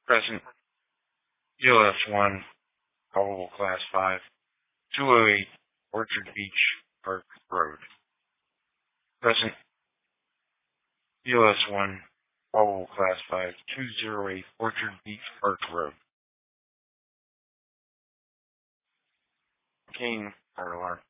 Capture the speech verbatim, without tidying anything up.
Present. E L S one, probable class five, two oh eight Orchard Beach Park Road. Present. E L S one, probable class five, two oh eight Orchard Beach Park Road. King, fire alarm.